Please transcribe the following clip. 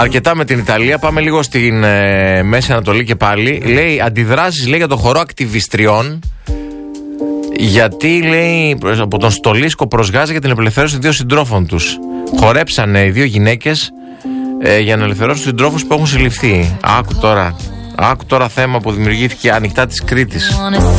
Αρκετά με την Ιταλία. Πάμε λίγο στην Μέση Ανατολή και πάλι. Λέει αντιδράσεις, λέει, για το χορό ακτιβιστριών. Γιατί, λέει, από τον Στολίσκο προς Γάζα για την απελευθέρωση 2 συντρόφων τους. Χορέψανε οι 2 γυναίκες για να ελευθερώσουν συντρόφους που έχουν συλληφθεί. Άκου τώρα θέμα που δημιουργήθηκε ανοιχτά της Κρήτης.